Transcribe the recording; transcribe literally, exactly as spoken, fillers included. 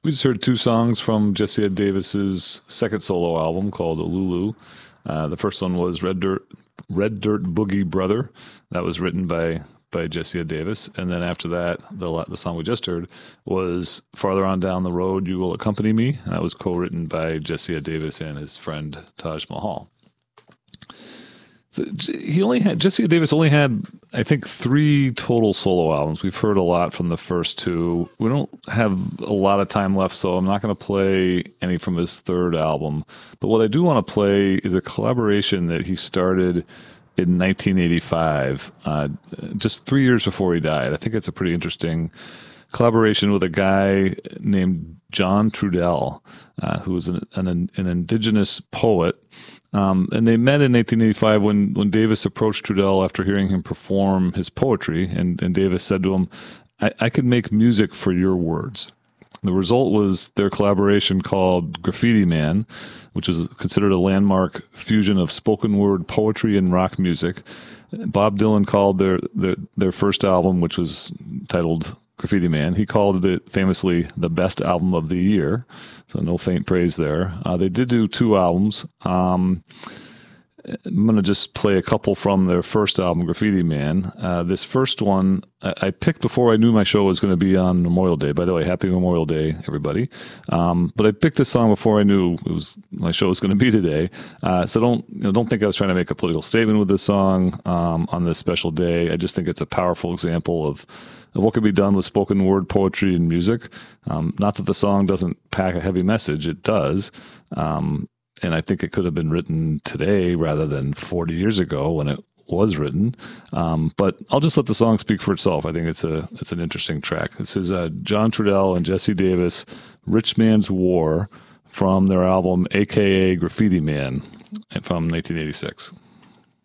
We just heard two songs from Jesse Ed Davis's second solo album called Lulu. Uh, the first one was Red Dirt, Red Dirt Boogie Brother. That was written by by Jesse Ed Davis, and then after that, the the song we just heard was Farther On Down the Road, You Will Accompany Me. That was co-written by Jesse Ed Davis and his friend Taj Mahal. He only had Jesse Davis only had, I think, three total solo albums. We've heard a lot from the first two. We don't have a lot of time left, so I'm not going to play any from his third album. But what I do want to play is a collaboration that he started in nineteen eighty-five, uh, just three years before he died. I think it's a pretty interesting collaboration with a guy named John Trudell, uh, who was an, an, an indigenous poet. Um, and they met in nineteen eighty-five when, when Davis approached Trudell after hearing him perform his poetry. And, and Davis said to him, I, I could make music for your words. The result was their collaboration called Graffiti Man, which was considered a landmark fusion of spoken word poetry and rock music. Bob Dylan called their, their, their first album, which was titled Graffiti Man, he called it famously the best album of the year. So no faint praise there. Uh, they did do two albums. Um, I'm going to just play a couple from their first album, Graffiti Man. Uh, this first one I, I picked before I knew my show was going to be on Memorial Day. By the way, happy Memorial Day, everybody. Um, but I picked this song before I knew it was my show was going to be today. Uh, so don't you know, don't think I was trying to make a political statement with this song um, on this special day. I just think it's a powerful example of of what can be done with spoken word poetry and music. Um, not that the song doesn't pack a heavy message, it does. Um, and I think it could have been written today rather than forty years ago when it was written. Um, but I'll just let the song speak for itself. I think it's a it's an interesting track. This is uh, John Trudell and Jesse Davis, Rich Man's War, from their album A K A Graffiti Man from nineteen eighty-six.